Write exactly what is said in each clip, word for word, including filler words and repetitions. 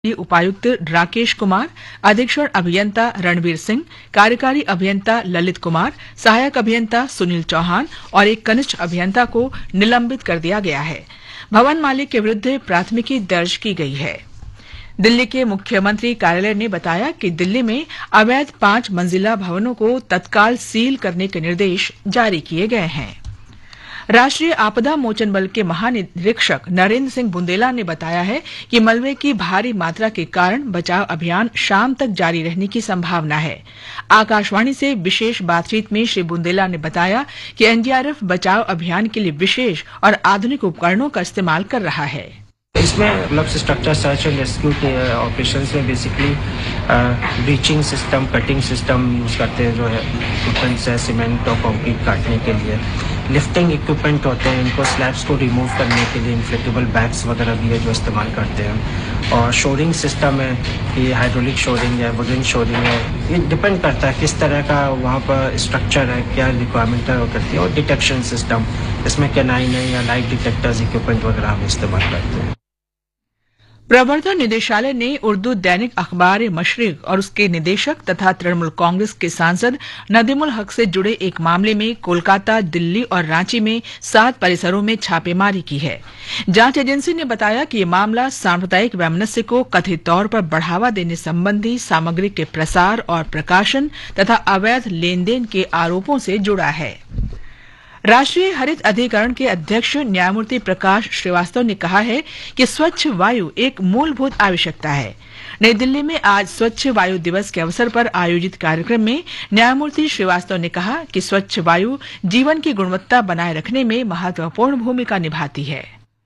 उपायुक्त राकेश कुमार, अधीक्षण अभियंता रणवीर सिंह, कार्यकारी अभियंता ललित कुमार, सहायक अभियंता सुनील चौहान और एक कनिष्ठ अभियंता को निलंबित कर दिया गया है। भवन मालिक के विरुद्ध प्राथमिकी दर्ज की गई है। दिल्ली के मुख्यमंत्री कार्यालय ने बताया कि दिल्ली में अवैध पांच मंजिला भवनों को तत्काल सील करने के निर्देश जारी किए गए हैं। राष्ट्रीय आपदा मोचन बल के महानिरीक्षक नरेंद्र सिंह बुंदेला ने बताया है कि मलबे की भारी मात्रा के कारण बचाव अभियान शाम तक जारी रहने की संभावना है। आकाशवाणी से विशेष बातचीत में श्री बुंदेला ने बताया कि एनडीआरएफ बचाव अभियान के लिए विशेष और आधुनिक उपकरणों का इस्तेमाल कर रहा है। इसमें मतलब स्ट्रक्चर सर्च एंड रेस्क्यू के ऑपरेशंस में basically breaching system, cutting system use करते हैं, जो है इक्विपमेंट्स है सीमेंट और कंक्रीट काटने के लिए। लिफ्टिंग इक्विपमेंट होते हैं, इनको स्लैब्स को रिमूव करने के लिए इन्फ्लेटेबल बैग्स वगैरह भी है जो इस्तेमाल करते हैं। और शोरिंग सिस्टम है, ये हाइड्रोलिक शोरिंग है, वुडन शोरिंग है, ये डिपेंड करता है किस तरह का वहाँ पर स्ट्रक्चर है, क्या रिक्वायरमेंट है वो करती है। और डिटेक्शन सिस्टम, इसमें कैनाइन है या लाइट डिटेक्टर्स इक्विपमेंट वगैरह हम इस्तेमाल करते हैं। प्रवर्तन निदेशालय ने उर्दू दैनिक अखबार मशरिक और उसके निदेशक तथा तृणमूल कांग्रेस के सांसद नदीमुल हक से जुड़े एक मामले में कोलकाता, दिल्ली और रांची में सात परिसरों में छापेमारी की है। जांच एजेंसी ने बताया कि ये मामला सांप्रदायिक वैमनस्य को कथित तौर पर बढ़ावा देने संबंधी सामग्री के प्रसार और प्रकाशन तथा अवैध लेनदेन के आरोपों से जुड़ा है। राष्ट्रीय हरित अधिकरण के अध्यक्ष न्यायमूर्ति प्रकाश श्रीवास्तव ने कहा है कि स्वच्छ वायु एक मूलभूत आवश्यकता है। नई दिल्ली में आज स्वच्छ वायु दिवस के अवसर पर आयोजित कार्यक्रम में न्यायमूर्ति श्रीवास्तव ने कहा कि स्वच्छ वायु जीवन की गुणवत्ता बनाए रखने में महत्वपूर्ण भूमिका निभाती है।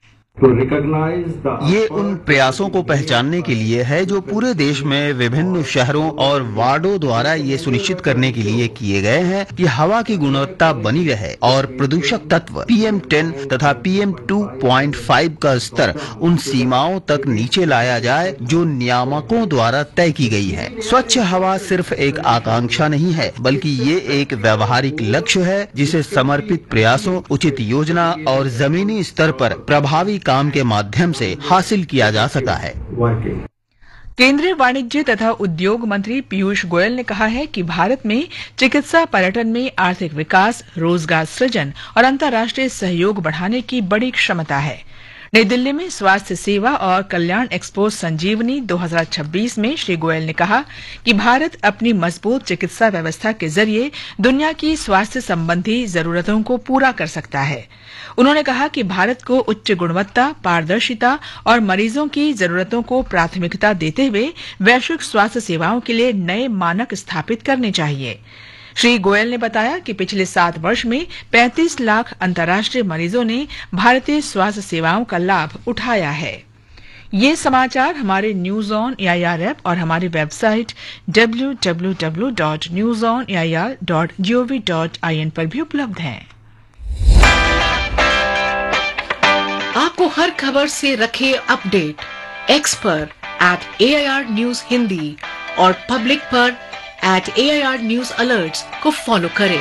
ये उन प्रयासों को पहचानने के लिए है जो पूरे देश में विभिन्न शहरों और वार्डों द्वारा ये सुनिश्चित करने के लिए किए गए हैं कि हवा की गुणवत्ता बनी रहे और प्रदूषक तत्व पी एम टेन तथा P M two point five का स्तर उन सीमाओं तक नीचे लाया जाए जो नियामकों द्वारा तय की गई है। स्वच्छ हवा सिर्फ एक आकांक्षा नहीं है, बल्कि ये एक व्यवहारिक लक्ष्य है जिसे समर्पित प्रयासों, उचित योजना और जमीनी स्तर पर प्रभावी काम के माध्यम से हासिल किया जा सका है। केंद्रीय वाणिज्य तथा उद्योग मंत्री पीयूष गोयल ने कहा है कि भारत में चिकित्सा पर्यटन में आर्थिक विकास, रोजगार सृजन और अंतर्राष्ट्रीय सहयोग बढ़ाने की बड़ी क्षमता है। नई दिल्ली में स्वास्थ्य सेवा और कल्याण एक्सपो संजीवनी दो हज़ार छब्बीस में श्री गोयल ने कहा कि भारत अपनी मजबूत चिकित्सा व्यवस्था के जरिए दुनिया की स्वास्थ्य संबंधी जरूरतों को पूरा कर सकता है। उन्होंने कहा कि भारत को उच्च गुणवत्ता, पारदर्शिता और मरीजों की जरूरतों को प्राथमिकता देते हुए वैश्विक स्वास्थ्य सेवाओं के लिए नए मानक स्थापित करने चाहिए। श्री गोयल ने बताया कि पिछले सात वर्ष में पैंतीस लाख अंतर्राष्ट्रीय मरीजों ने भारतीय स्वास्थ्य सेवाओं का लाभ उठाया है। ये समाचार हमारे news on A I R app और हमारी website W W W dot news on A I R dot G O V dot I N पर भी उपलब्ध हैं। आपको हर खबर से रखे अपडेट एक्स पर eight A I R news Hindi और पब्लिक पर eight A I R news alerts को फॉलो करें।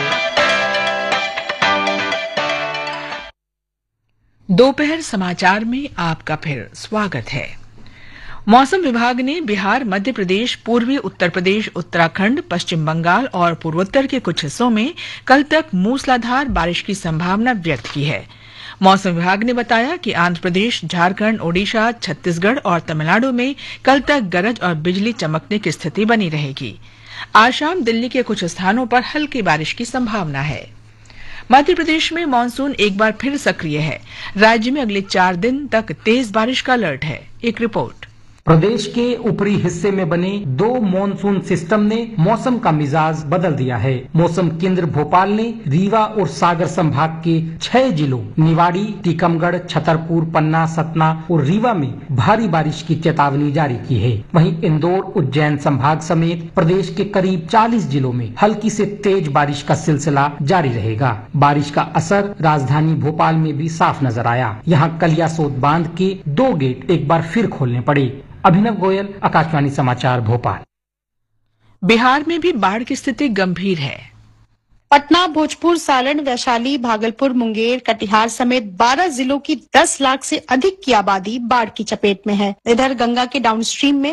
दोपहर समाचार में आपका फिर स्वागत है। मौसम विभाग ने बिहार, मध्य प्रदेश, पूर्वी उत्तर प्रदेश, उत्तराखंड, पश्चिम बंगाल और पूर्वोत्तर के कुछ हिस्सों में कल तक मूसलाधार बारिश की संभावना व्यक्त की है। मौसम विभाग ने बताया कि आंध्र प्रदेश, झारखंड, ओडिशा, छत्तीसगढ़ और तमिलनाडु में कल तक गरज और बिजली चमकने की स्थिति बनी रहेगी। आज शाम दिल्ली के कुछ स्थानों पर हल्की बारिश की संभावना है। मध्य प्रदेश में मानसून एक बार फिर सक्रिय है। राज्य में अगले चार दिन तक तेज बारिश का अलर्ट है। एक रिपोर्ट। प्रदेश के ऊपरी हिस्से में बने दो मॉनसून सिस्टम ने मौसम का मिजाज बदल दिया है। मौसम केंद्र भोपाल ने रीवा और सागर संभाग के छह जिलों निवाड़ी, टीकमगढ़, छतरपुर, पन्ना, सतना और रीवा में भारी बारिश की चेतावनी जारी की है। वहीं इंदौर, उज्जैन संभाग समेत प्रदेश के करीब चालीस जिलों में हल्की से तेज बारिश का सिलसिला जारी रहेगा। बारिश का असर राजधानी भोपाल में भी साफ नजर आया। यहाँ कलियासोत बांध के दो गेट एक बार फिर खोलने पड़े। अभिनव गोयल, आकाशवाणी समाचार, भोपाल। बिहार में भी बाढ़ की स्थिति गंभीर है। पटना, भोजपुर, सारण, वैशाली, भागलपुर, मुंगेर, कटिहार समेत बारह जिलों की दस लाख से अधिक की आबादी बाढ़ की चपेट में है। इधर गंगा के डाउनस्ट्रीम में